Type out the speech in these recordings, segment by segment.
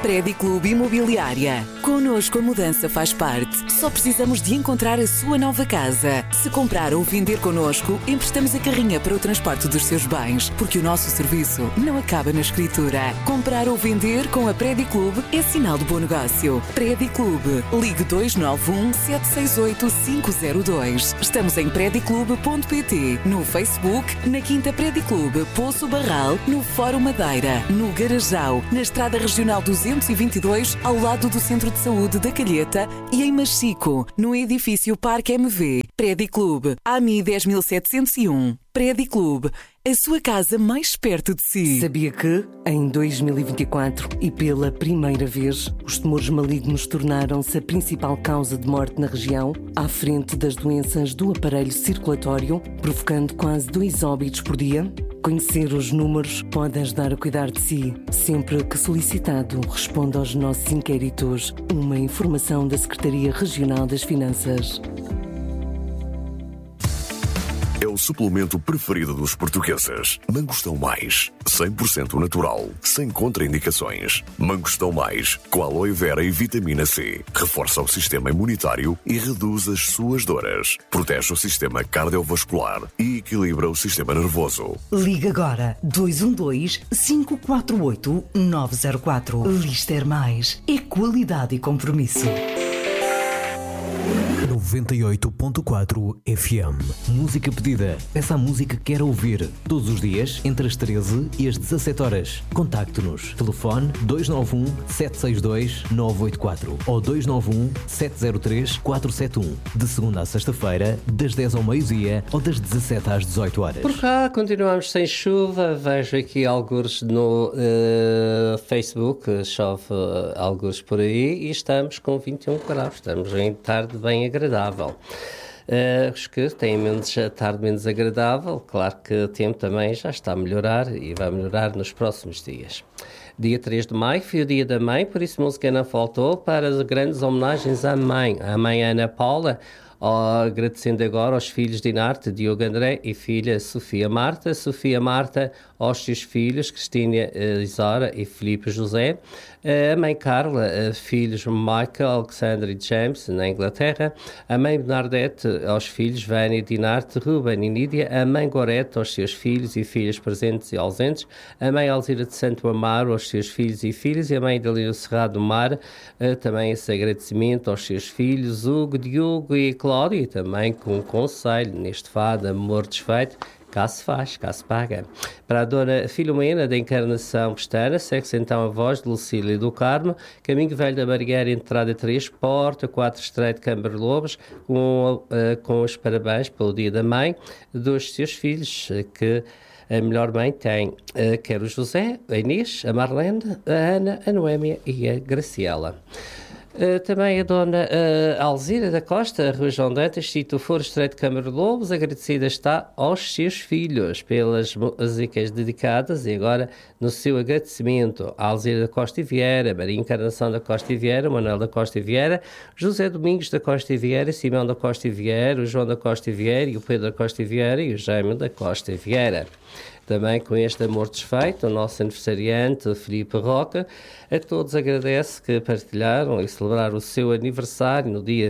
Prédiclube Imobiliária. Connosco a mudança faz parte. Só precisamos de encontrar a sua nova casa. Se comprar ou vender connosco, emprestamos a carrinha para o transporte dos seus bens, porque o nosso serviço não acaba na escritura. Comprar ou vender com a Prédiclube é sinal de bom negócio. Prédiclube. Ligue 291 768 502. Estamos em prediclube.pt, no Facebook, na Quinta Prédiclube, Poço Barral, no Fórum Madeira, no Garajal, na Estrada Regional 222, ao lado do Centro de Saúde da Calheta, e em Machico, no edifício Parque MV. Prédiclube, AMI 10701. Prédiclube, a sua casa mais perto de si. Sabia que, em 2024, e pela primeira vez, os tumores malignos tornaram-se a principal causa de morte na região, à frente das doenças do aparelho circulatório, provocando quase 2 óbitos por dia? Conhecer os números pode ajudar a cuidar de si. Sempre que solicitado, responda aos nossos inquéritos. Uma informação da Secretaria Regional das Finanças. É o suplemento preferido dos portugueses. Mangostão Mais, 100% natural, sem contraindicações. Mangostão Mais, com aloe vera e vitamina C. Reforça o sistema imunitário e reduz as suas dores. Protege o sistema cardiovascular e equilibra o sistema nervoso. Liga agora 212-548-904. Lister Mais é qualidade e compromisso. 98.4 FM. Música pedida. Peça a música que quer ouvir. Todos os dias, entre as 13 e as 17 horas. Contacte-nos. Telefone 291-762-984 ou 291-703-471. De segunda a sexta-feira, das 10 ao meio-dia ou das 17 às 18 horas. Por cá, continuamos sem chuva. Vejo aqui algures no Facebook. Chove algures por aí e estamos com 21 graus. Estamos em tarde bem agradável. Os que têm a tarde menos agradável, claro que o tempo também já está a melhorar e vai melhorar nos próximos dias. Dia 3 de maio foi o dia da mãe, por isso música não faltou para as grandes homenagens à mãe Ana Paula, agradecendo agora aos filhos de Inarte, Diogo André e filha Sofia Marta, aos seus filhos Cristina Isara e Filipe José, a mãe Carla, filhos Michael, Alexander e James, na Inglaterra, a mãe Bernadette, aos filhos Vânia, Dinarte, Ruben e Nídia, a mãe Gorete, aos seus filhos e filhas presentes e ausentes, a mãe Alzira de Santo Amaro, aos seus filhos e filhas, e a mãe Dalila Serrado Mar, também esse agradecimento aos seus filhos, Hugo, Diogo e Cláudia, e também com um conselho neste fado, amor desfeito, cá se faz, cá se paga. Para a dona Filomena da Encarnação Pestana, segue-se então a voz de Lucília do Carmo, Caminho Velho da Barigueira, entrada 3, porta 4, Estreito Câmara Lobos, com os parabéns pelo Dia da Mãe dos seus filhos, que a melhor mãe tem, quer o José, a Inês, a Marlene, a Ana, a Noémia e a Graciela. Também a dona Alzira da Costa, Rua João Dantas, Sítio Foro, Estreito Câmara de Lobos, agradecida está aos seus filhos pelas músicas dedicadas e agora no seu agradecimento a Alzira da Costa e Vieira, Maria Encarnação da Costa e Vieira, Manuel da Costa e Vieira, José Domingos da Costa e Vieira, Simão da Costa e Vieira, o João da Costa e Vieira e o Pedro da Costa e Vieira e o Jaime da Costa e Vieira. Também com este amor desfeito, o nosso aniversariante Filipe Roca, a todos agradece que partilharam e celebraram o seu aniversário no dia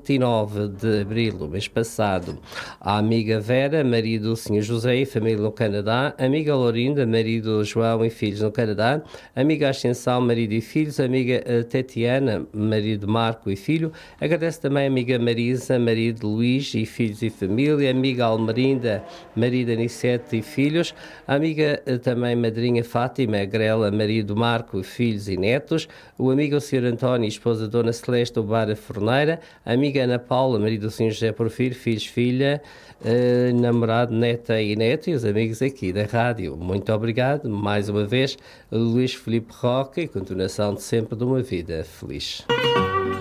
29 de abril do mês passado. A amiga Vera, marido do Sr. José e família no Canadá, amiga Lourinda, marido João e filhos no Canadá, amiga Ascensão, marido e filhos, amiga Tatiana, marido Marco e filho, agradece também a amiga Marisa, marido Luís e filhos e família, amiga Almerinda, marido Anicete e filhos, a amiga também madrinha Fátima Grela, marido Marco, filhos e netos, o amigo Sr. António, esposa Dona Celeste Obara Forneira, a amiga Ana Paula, marido do Sr. José Porfírio, filhos, filha, namorado, neta e neto, e os amigos aqui da rádio. Muito obrigado, mais uma vez, Luís Filipe Roca, e continuação de sempre de uma vida feliz.